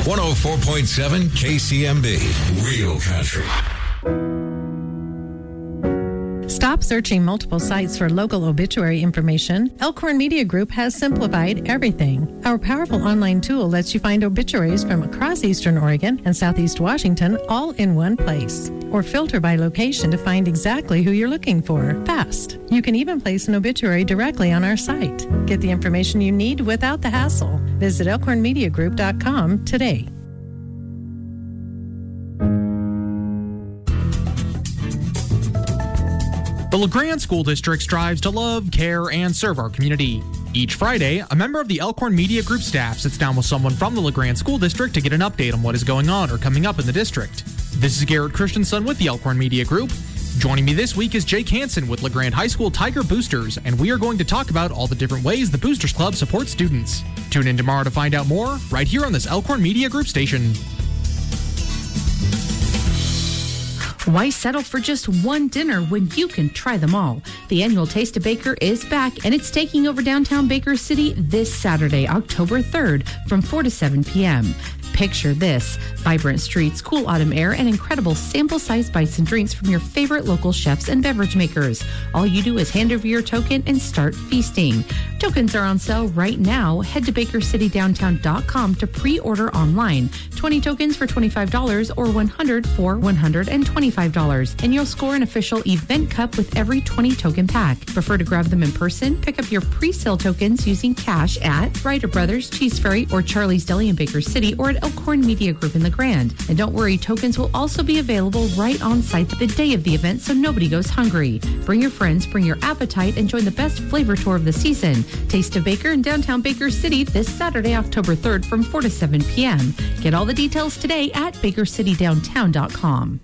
104.7 KCMB. Real Country. Stop searching multiple sites for local obituary information. Elkhorn Media Group has simplified everything. Our powerful online tool lets you find obituaries from across Eastern Oregon and Southeast Washington all in one place. Or filter by location to find exactly who you're looking for fast. You can even place an obituary directly on our site. Get the information you need without the hassle. Visit elkhornmediagroup.com today. The LeGrand School District strives to love, care, and serve our community. Each Friday, a member of the Elkhorn Media Group staff sits down with someone from the LeGrand School District to get an update on what is going on or coming up in the district. This is Garrett Christensen with the Elkhorn Media Group. Joining me this week is Jake Hansen with LeGrand High School Tiger Boosters, and we are going to talk about all the different ways the Boosters Club supports students. Tune in tomorrow to find out more, right here on this Elkhorn Media Group station. Why settle for just one dinner when you can try them all? The annual Taste of Baker is back, and it's taking over downtown Baker City this Saturday, October 3rd, from 4 to 7 p.m. Picture this: vibrant streets, cool autumn air, and incredible sample-sized bites and drinks from your favorite local chefs and beverage makers. All you do is hand over your token and start feasting. Tokens are on sale right now. Head to BakerCityDowntown.com to pre-order online. 20 tokens for $25 or 100 for $125. And you'll score an official event cup with every 20 token pack. Prefer to grab them in person? Pick up your pre-sale tokens using cash at Ryder Brothers, Cheese Ferry, or Charlie's Deli in Baker City, or at Elkhorn Media Group in LeGrand. And don't worry, tokens will also be available right on site the day of the event, so nobody goes hungry. Bring your friends, bring your appetite, and join the best flavor tour of the season. Taste of Baker in downtown Baker City this Saturday, October 3rd from 4 to 7 p.m. Get all the details today at BakerCityDowntown.com.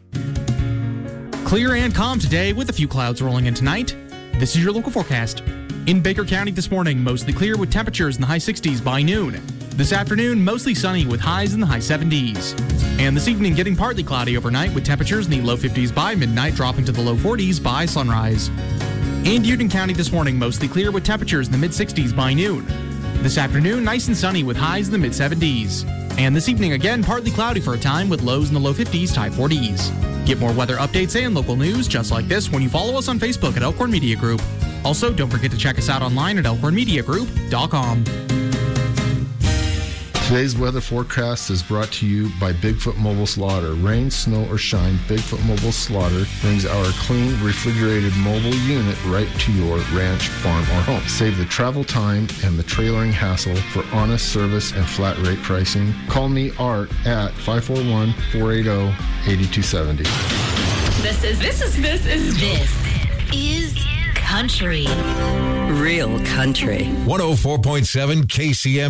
Clear and calm today with a few clouds rolling in tonight. This is your local forecast. In Baker County this morning, mostly clear with temperatures in the high 60s by noon. This afternoon, mostly sunny with highs in the high 70s. And this evening, getting partly cloudy overnight with temperatures in the low 50s by midnight, dropping to the low 40s by sunrise. In Union County this morning, mostly clear with temperatures in the mid-60s by noon. This afternoon, nice and sunny with highs in the mid-70s. And this evening, again, partly cloudy for a time with lows in the low 50s to high 40s. Get more weather updates and local news just like this when you follow us on Facebook at Elkhorn Media Group. Also, don't forget to check us out online at elkhornmediagroup.com. Today's weather forecast is brought to you by Bigfoot Mobile Slaughter. Rain, snow, or shine, Bigfoot Mobile Slaughter brings our clean, refrigerated mobile unit right to your ranch, farm, or home. Save the travel time and the trailering hassle for honest service and flat rate pricing. Call me, Art, at 541-480-8270. This is country. Real country. 104.7 KCMB.